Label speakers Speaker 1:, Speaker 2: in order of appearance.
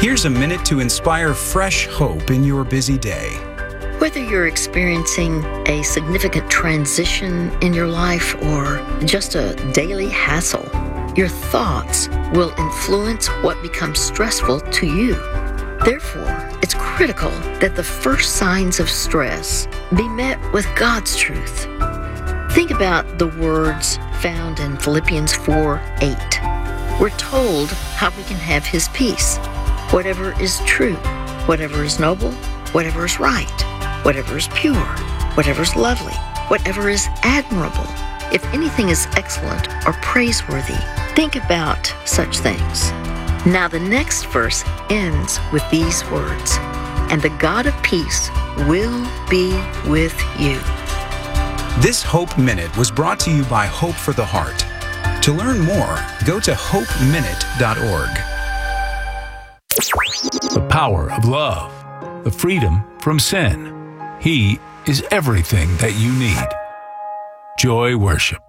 Speaker 1: Here's a minute to inspire fresh hope in your busy day.
Speaker 2: Whether you're experiencing a significant transition in your life or just a daily hassle, your thoughts will influence what becomes stressful to you. Therefore, it's critical that the first signs of stress be met with God's truth. Think about the words found in Philippians 4:8. We're told how we can have His peace. Whatever is true, whatever is noble, whatever is right, whatever is pure, whatever is lovely, whatever is admirable, if anything is excellent or praiseworthy, think about such things. Now the next verse ends with these words, and the God of peace will be with you.
Speaker 1: This Hope Minute was brought to you by Hope for the Heart. To learn more, go to hopeminute.org.
Speaker 3: The power of love, the freedom from sin. He is everything that you need. Joy Worship.